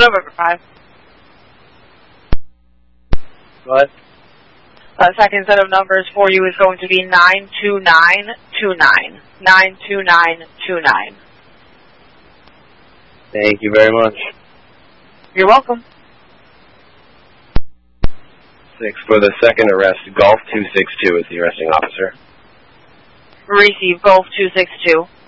November 5. What? Second set of numbers for you is going to be 92929. 92929. Thank you very much. You're welcome. 6 for the second arrest. Golf 262 is the arresting officer. Receive Golf 262.